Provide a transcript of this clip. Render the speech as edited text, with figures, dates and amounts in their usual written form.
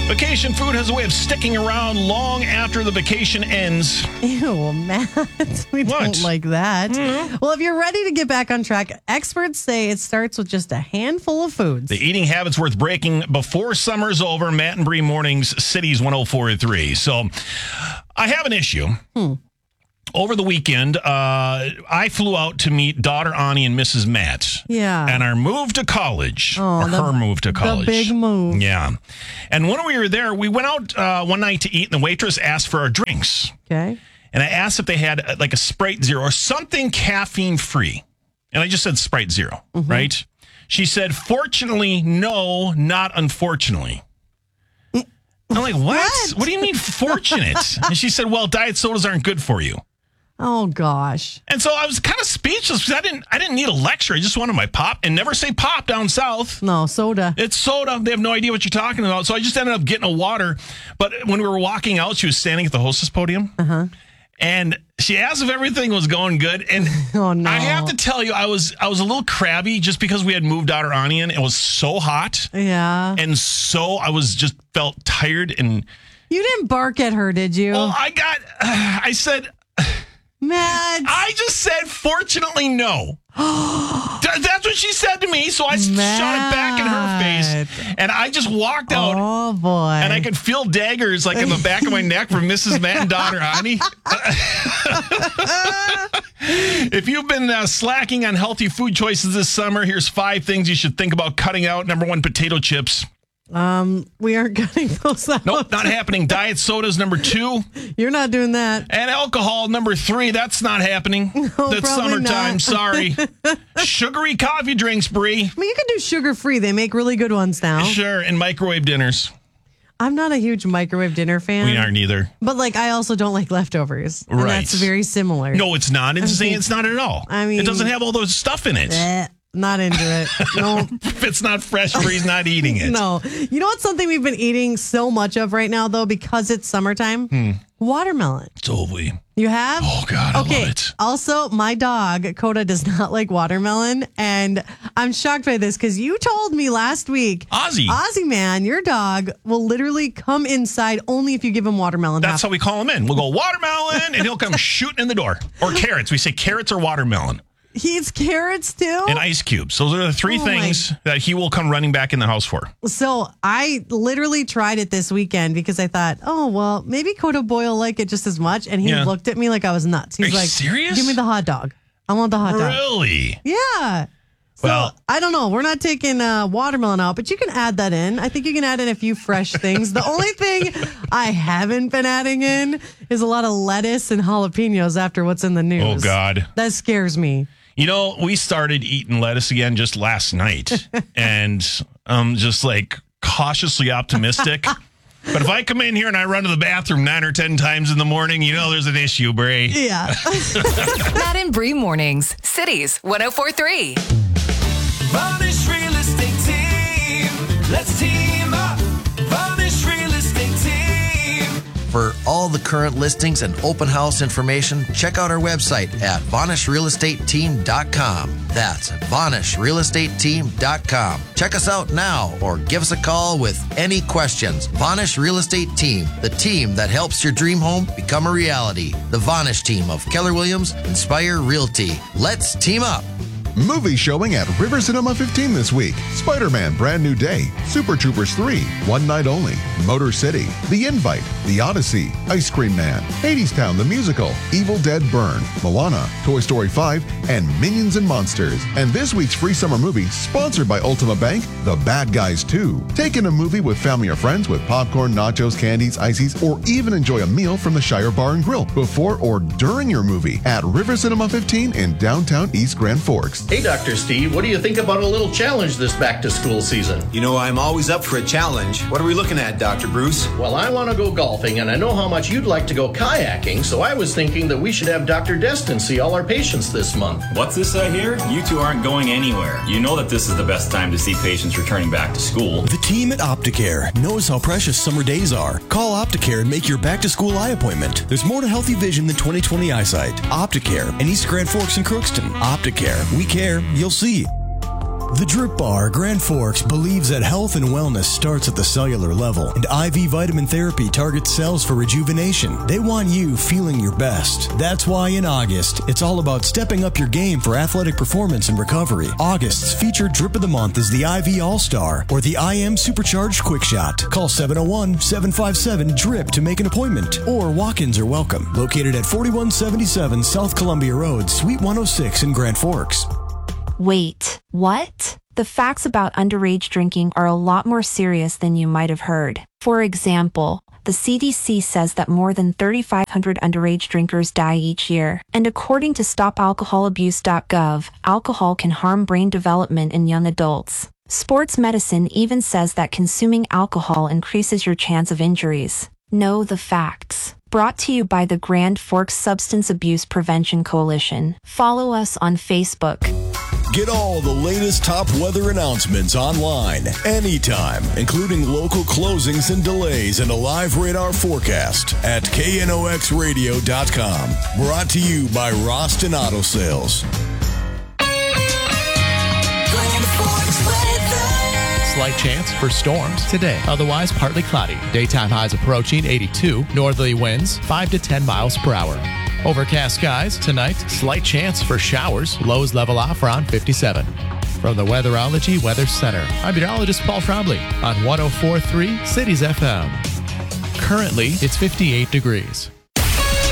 Vacation food has a way of sticking around long after the vacation ends. Ew, Matt. We don't like that. Mm-hmm. Well, if you're ready to get back on track, experts say it starts with just a handful of foods. The eating habits worth breaking before summer's over. Matt and Bree Mornings, Cities 104.3. So I have an issue. Over the weekend, I flew out to meet daughter Ani and Mrs. Matt. Yeah. And our move to college, her move to college. The big move. Yeah. And when we were there, we went out one night to eat, and the waitress asked for our drinks. Okay. And I asked if they had like a Sprite Zero or something caffeine-free. And I just said Sprite Zero, right? She said, fortunately, no, not unfortunately. I'm like, what? What do you mean fortunate? And she said, well, diet sodas aren't good for you. Oh, gosh. And so I was kind of speechless because I didn't need a lecture. I just wanted my pop, and never say pop down south. No, soda. It's soda. They have no idea what you're talking about. So I just ended up getting a water. But when we were walking out, she was standing at the hostess podium. And she asked if everything was going good. And oh, no. I have to tell you, I was a little crabby just because we had moved out our onion. It was so hot. Yeah. And so I was just felt tired. And you didn't bark at her, did you? well, I said, Matt. I just said, fortunately, no. That's what she said to me. So I shot it back in her face. And I just walked out. Oh, boy. And I could feel daggers like in the back of my neck from Mrs. Matt and daughter Ani. If you've been slacking on healthy food choices this summer, here's 5 things you should think about cutting out. Number 1, potato chips. We aren't cutting those out. Nope, not happening. Diet sodas, number 2. You're not doing that. And alcohol, number 3. That's not happening. No, that's summertime. Not. Sorry. Sugary coffee drinks, Bree. I mean, you can do sugar-free. They make really good ones now. Sure, and microwave dinners. I'm not a huge microwave dinner fan. We aren't either. But, I also don't like leftovers. And right. That's very similar. No, it's not. It's not at all. I mean, it doesn't have all those stuff in it. Not into it. No. If it's not fresh, Bree's not eating it. No. You know what's something we've been eating so much of right now, though, because it's summertime? Watermelon. Totally. You have? Oh, God, I love it. Also, my dog, Coda, does not like watermelon. And I'm shocked by this because you told me last week. Ozzy, man, your dog will literally come inside only if you give him watermelon. That's how we call him in. We'll go, watermelon, and he'll come shooting in the door. Or carrots. We say carrots or watermelon. He eats carrots, too? And ice cubes. Those are the 3 things that he will come running back in the house for. So I literally tried it this weekend because I thought, oh, well, maybe Coda Boy will like it just as much. And he looked at me like I was nuts. He's like, serious? Give me the hot dog. I want the hot dog. Really? Yeah. So, well, I don't know. We're not taking watermelon out, but you can add that in. I think you can add in a few fresh things. The only thing I haven't been adding in is a lot of lettuce and jalapenos after what's in the news. Oh, God. That scares me. You know, we started eating lettuce again just last night, and I'm just cautiously optimistic. But if I come in here and I run to the bathroom 9 or 10 times in the morning, there's an issue, Bree. Yeah. Matt and Bree Mornings, Cities 104.3. Varnish Real Estate Team. Let's team up. Varnish Real Estate Team. For all the current listings and open house information, check out our website at VanishRealEstateTeam.com. That's VanishRealEstateTeam.com. Check us out now or give us a call with any questions. Vanish Real Estate Team, the team that helps your dream home become a reality. The Vanish team of Keller Williams Inspire Realty. Let's team up. Movie showing at River Cinema 15 this week. Spider-Man Brand New Day, Super Troopers 3, One Night Only, Motor City, The Invite, The Odyssey, Ice Cream Man, Hadestown the Musical, Evil Dead Burn, Moana, Toy Story 5, and Minions and Monsters. And this week's free summer movie, sponsored by Ultima Bank, The Bad Guys 2. Take in a movie with family or friends with popcorn, nachos, candies, ices, or even enjoy a meal from the Shire Bar and Grill before or during your movie at River Cinema 15 in downtown East Grand Forks. Hey, Dr. Steve, what do you think about a little challenge this back-to-school season? You know, I'm always up for a challenge. What are we looking at, Dr. Bruce? Well, I want to go golfing, and I know how much you'd like to go kayaking, so I was thinking that we should have Dr. Destin see all our patients this month. What's this I hear? You two aren't going anywhere. You know that this is the best time to see patients returning back to school. The team at Opticare knows how precious summer days are. Call Opticare and make your back-to-school eye appointment. There's more to healthy vision than 20/20 eyesight. Opticare in East Grand Forks and Crookston. Opticare. We care. You'll see. The Drip Bar Grand Forks believes that health and wellness starts at the cellular level, and IV vitamin therapy targets cells for rejuvenation. They want you feeling your best. That's why in August, it's all about stepping up your game for athletic performance and recovery. August's featured Drip of the Month is the IV All-Star or the IM Supercharged Quick Shot. Call 701-757-DRIP to make an appointment, or walk-ins are welcome. Located at 4177 South Columbia Road, Suite 106 in Grand Forks. Wait, what? The facts about underage drinking are a lot more serious than you might have heard. For example, the CDC says that more than 3,500 underage drinkers die each year. And according to StopAlcoholAbuse.gov, alcohol can harm brain development in young adults. Sports medicine even says that consuming alcohol increases your chance of injuries. Know the facts. Brought to you by the Grand Forks Substance Abuse Prevention Coalition. Follow us on Facebook. Get all the latest top weather announcements online, anytime, including local closings and delays and a live radar forecast at knoxradio.com. Brought to you by Roston Auto Sales. Slight chance for storms today. Otherwise, partly cloudy. Daytime highs approaching 82. Northerly winds 5 to 10 miles per hour. Overcast skies tonight. Slight chance for showers. Lows level off around 57. From the Weatherology Weather Center, I'm meteorologist Paul Trombley on 104.3 Cities FM. Currently, it's 58 degrees.